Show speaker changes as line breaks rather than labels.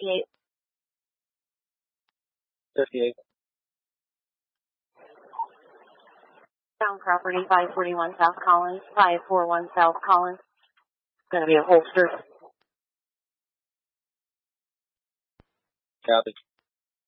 58.
58.
Found property 541 South Collins, 541 South Collins. It's going to be a holster.
Copy.